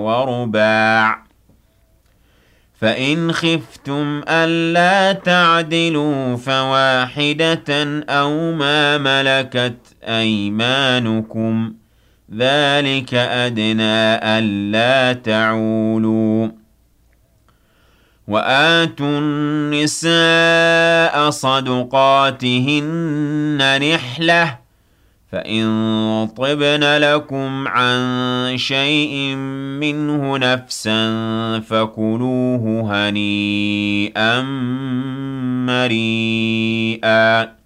ورباع. فإن خفتم ألا تعدلوا فواحدة أو ما ملكت أيمانكم ذلك أدنى ألا تعولوا. وآتوا النساء صدقاتهن نحلةً فإن طبن لكم عن شيء منه نفسا فكلوه هنيئا مريئا.